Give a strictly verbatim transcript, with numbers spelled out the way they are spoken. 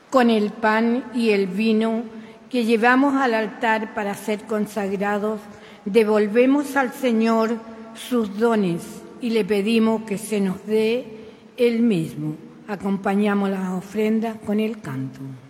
Con el pan y el vino que llevamos al altar para ser consagrados, devolvemos al Señor sus dones y le pedimos que se nos dé Él mismo. Acompañamos las ofrendas con el canto.